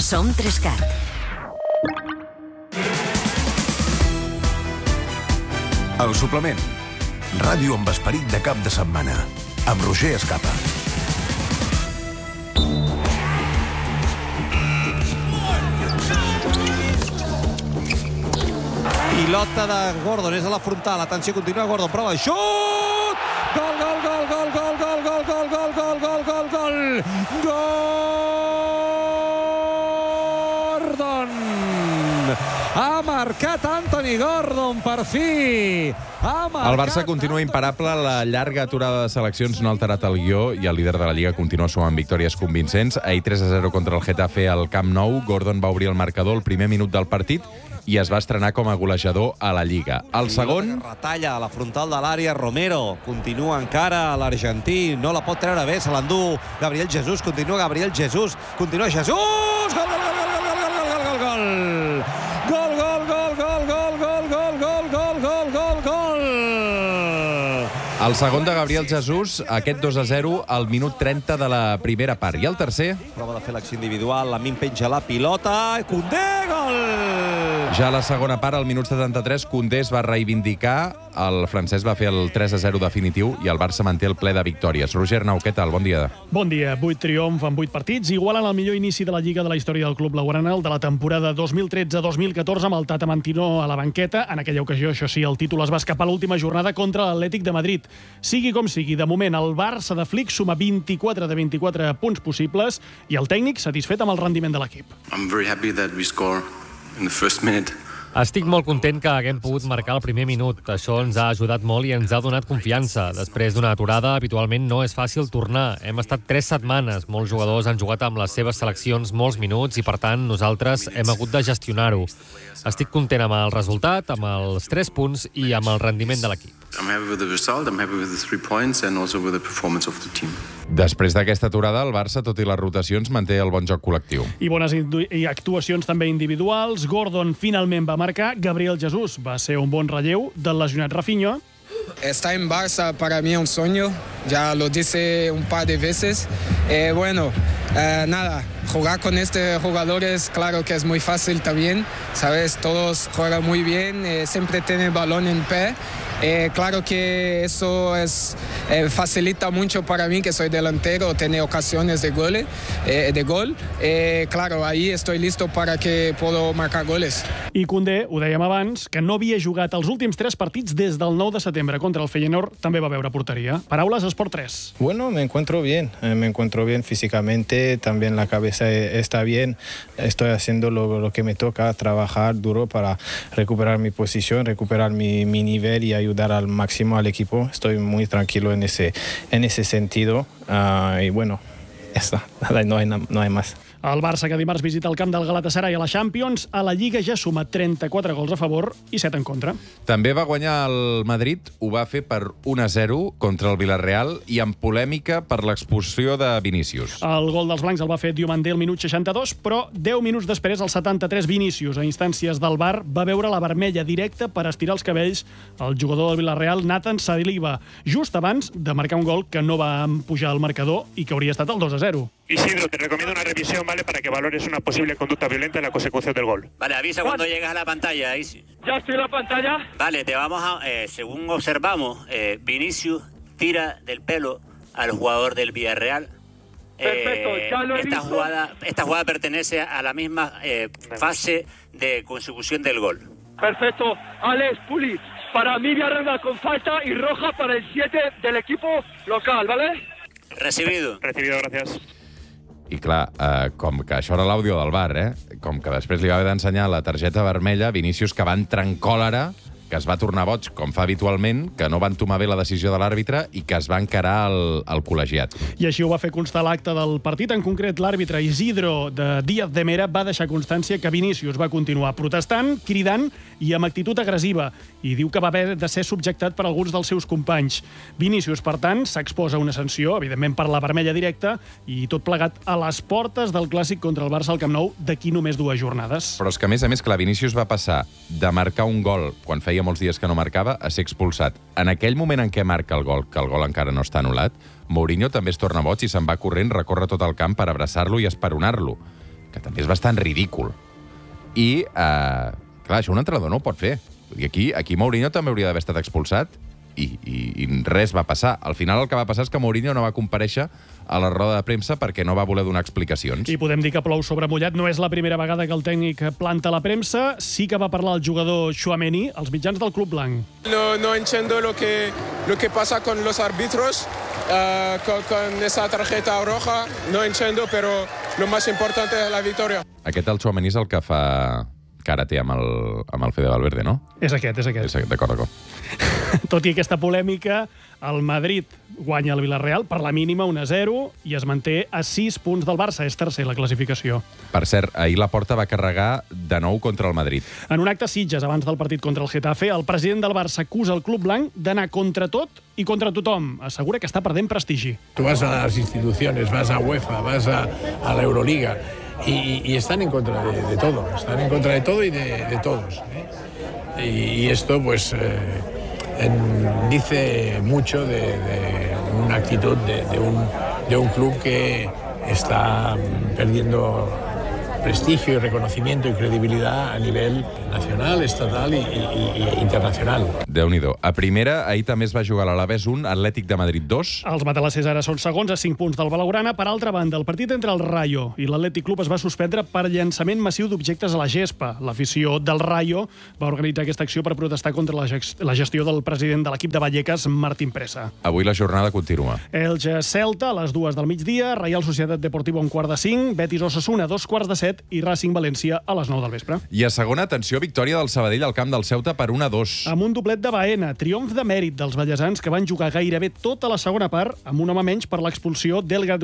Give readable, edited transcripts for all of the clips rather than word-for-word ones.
Som 3Cat. El suplement. Ràdio amb esperit de cap de setmana. Amb Roger Escapa. Pilota de Gordon, és a la frontal. Atenció, continua Gordon, prova de xut! Gol, gol, gol, gol, gol, gol, gol, gol, gol, gol, gol, gol, gol! Gordon! Ha marcat Anthony Gordon, per fi! El Barça continua imparable, la llarga aturada de seleccions no ha alterat el guió i el líder de la Lliga continua sumant victòries convincents. Ahir 3-0 contra el Getafe al Camp Nou. Gordon va obrir el marcador el primer minut del partit i es va estrenar com a golejador a la Lliga. El segon... Retalla a la frontal de l'àrea, Romero. Continua encara l'argentí, no la pot treure bé, se l'endú Gabriel Jesús, continua Gabriel Jesús, continua Jesús! Gol, gol, gol, gol, gol, gol, gol, gol, gol! Gol, gol, gol, gol, gol, gol, gol, gol, gol, gol, gol, gol! El segon de Gabriel Jesús, aquest 2-0 al minut 30 de la primera part. I el tercer... Prova de fer l'acció individual, Lamin penja la pilota, Koundé, gol! Ja a la segona part, al minut 73, Koundé es va reivindicar, el francès va fer el 3-0 definitiu i el Barça manté el ple de victòries. Roger Arnau, què tal? Bon dia. Bon dia. 8 triomfs en 8 partits, igualen el millor inici de la Lliga de la història del club blaugrana, el de la temporada 2013-2014, amb el Tata Martino a la banqueta. En aquella ocasió, això sí, el títol es va escapar a l'última jornada contra l'Atlètic de Madrid. Sigui com sigui, de moment el Barça de Flick suma 24 de 24 punts possibles i el tècnic satisfet amb el rendiment de l'equip. I'm very happy that we score in the first minute. Estic molt content que haguem pogut marcar el primer minut. Això ens ha ajudat molt i ens ha donat confiança. Després d'una aturada, habitualment no és fàcil tornar. Hem estat 3 setmanes. Molts jugadors han jugat amb les seves seleccions molts minuts i, per tant, nosaltres hem hagut de gestionar-ho. Estic content amb el resultat, amb els 3 punts i amb el rendiment de l'equip. I'm happy with the result, I'm happy with the 3 points and also with the performance of the team. Després d'aquesta aturada, el Barça, tot i les rotacions, manté el bon joc col·lectiu. I bones actuacions també individuals. Gordon finalment va marcar. Gabriel Jesús va ser un bon relleu del lesionat Rafinha. Estar en Barça para mí es un sueño, ya lo dice un par de veces. Nada, jugar con estos jugadores, claro que es muy fácil también, ¿sabes? Todos juegan muy bien, siempre tienen el balón en pie. Claro que eso facilita mucho para mí, que soy delantero, tener ocasiones de gol. Claro, ahí estoy listo para que puedo marcar goles. I Koundé, ho dèiem abans, que no havia jugat els últims 3 partits des del 9 de setembre contra el Feyenoord, també va veure porteria. Paraules a Sport 3. Bueno, me encuentro bien físicamente, también la cabeza está bien. Estoy haciendo lo que me toca, trabajar duro para recuperar mi posición, recuperar mi nivel y ayudar al máximo al equipo. Estoy muy tranquilo en ese sentido. Y bueno, ya está. No hay más. El Barça, que dimarts visita el camp del Galatasaray a la Champions, a la Lliga ja suma 34 gols a favor i 7 en contra. També va guanyar el Madrid, ho va fer per 1-0 contra el Villarreal i amb polèmica per l'expulsió de Vinícius. El gol dels blancs el va fer Diomandé al minut 62, però 10 minuts després, al 73, Vinícius, a instàncies del VAR, va veure la vermella directa per estirar els cabells al jugador del Villarreal, Nathan Saliba, just abans de marcar un gol que no va pujar al marcador i que hauria estat el 2-0. Isidro, te recomiendo una revisión, ¿vale? Para que valores una posible conducta violenta en la consecución del gol. Vale, avisa cuando llegas a la pantalla, Isi. ¿Ya estoy en la pantalla? Vale, te vamos a... según observamos, Vinicius tira del pelo al jugador del Villarreal. Perfecto, ya lo he esta visto. Esta jugada pertenece a la misma fase de consecución del gol. Perfecto. Alex, Puli, para mí Villarreal con falta y roja para el 7 del equipo local, ¿vale? Recibido. Recibido, gracias. I clar, com que això era l'àudio del VAR, com que després li va haver d'ensenyar la targeta vermella, Vinícius, que va entrar en còlera, que es va tornar boig, com fa habitualment, que no va entomar bé la decisió de l'àrbitre i que es va encarar al col·legiat. I així ho va fer constar l'acte del partit. En concret, l'àrbitre Isidro de Díaz de Mera va deixar constància que Vinícius va continuar protestant, cridant i amb actitud agressiva, i diu que va haver de ser subjectat per alguns dels seus companys. Vinícius, per tant, s'exposa una sanció, evidentment per la vermella directa, i tot plegat a les portes del clàssic contra el Barça al Camp Nou d'aquí només 2 jornades. Però és que, a més, clar, Vinícius va passar de marcar un gol quan feia molts dies que no marcava a ser expulsat. En aquell moment en què marca el gol, que el gol encara no està anul·lat, Mourinho també es torna boig i se'n va corrent, recorre tot el camp per abraçar-lo i esperonar-lo. que també és bastant ridícul. I, clar, això un entrenador no ho pot fer. Aquí Mourinho també hauria d'haver estat expulsat i res va passar. Al final el que va passar és que Mourinho no va comparèixer a la roda de premsa perquè no va voler donar explicacions. I podem dir que plou sobre mullat. No és la primera vegada que el tècnic planta la premsa. Sí que va parlar el jugador Tchouaméni als mitjans del Club Blanc. No entiendo lo que pasa con los árbitros, con esa tarjeta roja. No entiendo, pero lo más importante es la victoria. Aquest el Tchouaméni és el que fa karate amb el Fede Valverde, no? És aquest. D'acord. Tot i aquesta polèmica, el Madrid guanya el Villarreal per la mínima 1-0 i es manté a 6 punts del Barça. És tercer la classificació. Per cert, ahir Laporta va carregar de nou contra el Madrid. En un acte a Sitges, abans del partit contra el Getafe, el president del Barça acusa el Club Blanc d'anar contra tot i contra tothom. Assegura que està perdent prestigi. Tu vas a las instituciones, vas a UEFA, vas a la Euroliga y están en contra de todo. Están en contra de todo y de todos. Y esto, pues, dice mucho de una actitud de un club que está perdiendo prestigio y reconocimiento y credibilidad a nivell nacional, estatal i internacional. Déu-n'hi-do. A primera, ahir també es va jugar a l'Alavés 1, Atlètic de Madrid 2. Els matalassers ara són segons a 5 punts del Blaugrana. Per altra banda, el partit entre el Rayo i l'Atlètic Club es va suspendre per llançament massiu d'objectes a la gespa. L'afició del Rayo va organitzar aquesta acció per protestar contra la gestió del president de l'equip de Vallecas, Martín Presa. Avui la jornada continua. Elche Celta a les 2 del migdia, Reial Societat Deportiva a 4:45, Betis Osasuna a 2:15 i Racing València a les 9 del vespre. I a segona, atenció, victòria del Sabadell al camp del Ceuta per 1-2. Amb un doblet de Baena, triomf de mèrit dels vallesans que van jugar gairebé tota la segona part amb un home menys per l'expulsió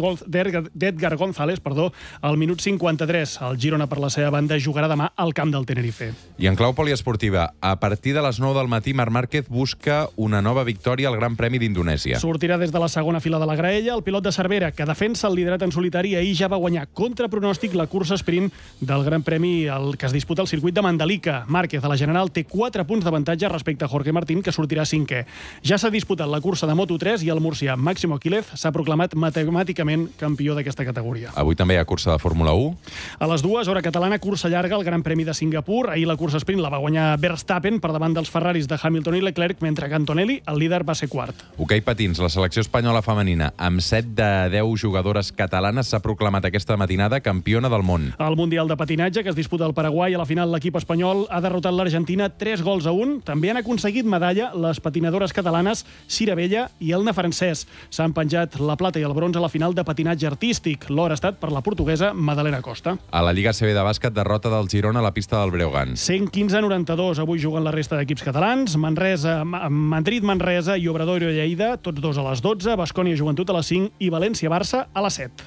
d'Edgar González al minut 53. El Girona, per la seva banda, jugarà demà al camp del Tenerife. I en clau poliesportiva, a partir de les 9 del matí, Marc Márquez busca una nova victòria al Gran Premi d'Indonèsia. Sortirà des de la segona fila de la graella el pilot de Cervera, que defensa el liderat en solitari. Ahir ja va guanyar contra pronòstic la cursa sprint del Gran Premi que es disputa al circuit de Mandalika. Márquez, a la general, té 4 punts d'avantatge respecte a Jorge Martín, que sortirà 5è. Ja s'ha disputat la cursa de Moto3 i el murcià Máximo Quílez s'ha proclamat matemàticament campió d'aquesta categoria. Avui també hi ha cursa de Fórmula 1. A les 2, hora catalana, cursa llarga al Gran Premi de Singapur. Ahir la cursa sprint la va guanyar Verstappen per davant dels Ferraris de Hamilton i Leclerc, mentre que Antonelli, el líder, va ser quart. Hoquei patins, la selecció espanyola femenina, amb 7 de 10 jugadores catalanes, s'ha proclamat aquesta matinada campiona del món. El Mundial de Patinatge, que es disputa al Paraguai, a la final l'equip espanyol ha derrotat l'Argentina 3-1. També han aconseguit medalla les patinadores catalanes Cira Vella i Elna Francès. S'han penjat la plata i el bronze a la final de patinatge artístic. L'or ha estat per la portuguesa Madalena Costa. A la Lliga CB de bàsquet, derrota del Girona a la pista del Breogán. 115-92. Avui juguen la resta d'equips catalans. Madrid-Manresa i Obradoiro Lleida, tots dos a les 12. Baskonia Joventut a les 5 i València-Barça a les 7.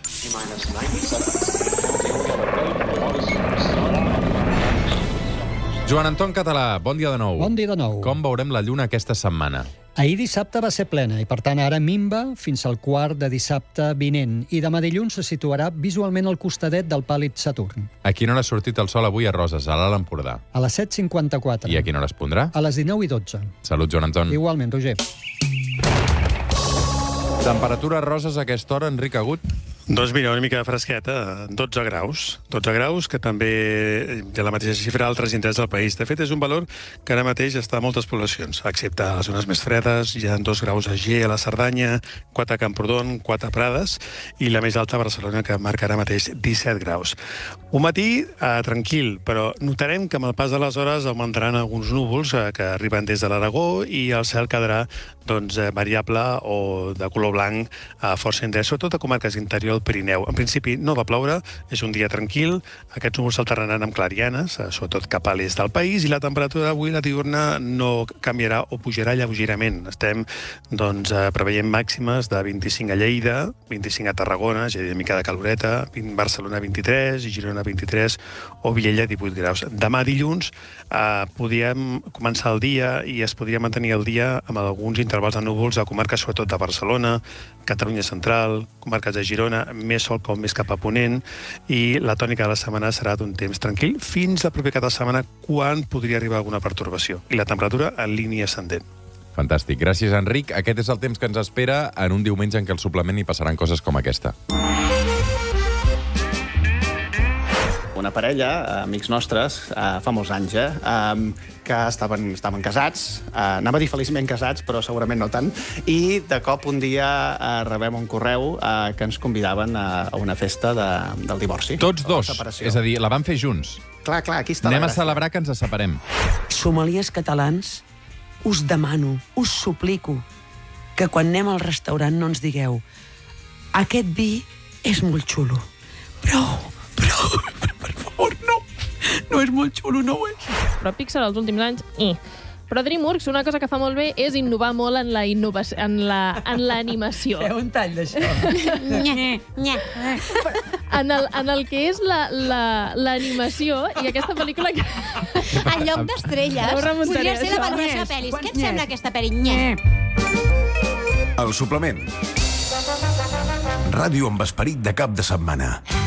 Joan Anton Català, bon dia de nou. Bon dia de nou. Com veurem la lluna aquesta setmana? Ahir dissabte va ser plena i, per tant, ara minva fins al quart de dissabte vinent. I demà dilluns se situarà visualment al costadet del pàl·lid Saturn. A quina hora ha sortit el sol avui a Roses, a l'Alt Empordà? A les 7:54. I a quina hora es pondrà? A les 19:12. Salut, Joan Anton. Igualment, Roger. Temperatura a Roses a aquesta hora, Enric Agut? Doncs mira, una mica fresqueta, 12 graus. 12 graus, que també té la mateixa xifra a altres indrets del país. De fet, és un valor que ara mateix està a moltes poblacions, excepte a les zones més fredes. Hi ha 2 graus a G, a la Cerdanya, 4 a Camprodon, 4 a Prades, i la més alta a Barcelona, que marca ara mateix 17 graus. Un matí tranquil, però notarem que amb el pas de les hores augmentaran alguns núvols que arriben des de l'Aragó i el cel quedarà variable o de color blanc força intens, sobretot a comarques interior del Pirineu. En principi no va ploure, és un dia tranquil, aquests núvols s'alternaran amb clarianes, sobretot cap a l'est del país, i la temperatura avui, la diurna, no canviarà o pujarà lleugerament. Estem preveient màximes de 25 a Lleida, 25 a Tarragona, ja una mica de caloreta, Barcelona 23, i Girona 23, o Viella 18 graus. Demà dilluns podíem començar el dia i es podria mantenir el dia amb alguns intervals de núvols a comarques sobretot de Barcelona, Catalunya Central, comarques de Girona, més sol com més cap a ponent, i la tònica de la setmana serà d'un temps tranquil fins al proper cap de setmana, quan podria arribar alguna pertorbació. I la temperatura en línia ascendent. Fantàstic. Gràcies, Enric. Aquest és el temps que ens espera en un diumenge en què al suplement hi passaran coses com aquesta. una parella, amics nostres, fa molts anys, que estaven casats, anava a dir feliçment casats, però segurament no tant, i de cop un dia rebem un correu que ens convidaven a una festa del divorci. Tots dos, és a dir, la van fer junts. Clar, aquí està la gràcia. Anem a celebrar que ens separem. Sommeliers catalans, us demano, us suplico, que quan anem al restaurant no ens digueu aquest vi és molt xulo. Prou, per favor, no és molt xulo, no ho és. Però Pixar els últims anys, Però DreamWorks una cosa que fa molt bé és innovar molt en l'animació. Feu un tall d'això. En el que és l'animació, i aquesta pel·lícula... En lloc d'estrelles, podria ser la valoració de pel·lis. Què et sembla aquesta pel·li? El suplement. Ràdio amb esperit de cap de setmana.